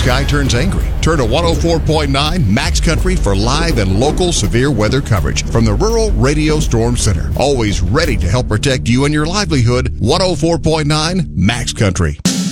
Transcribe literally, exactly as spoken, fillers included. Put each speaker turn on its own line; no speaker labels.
sky turns angry. Turn to one oh four point nine Max Country for live and local severe weather coverage from the Rural Radio Storm Center. Always ready to help protect you and your livelihood. one oh four point nine Max Country.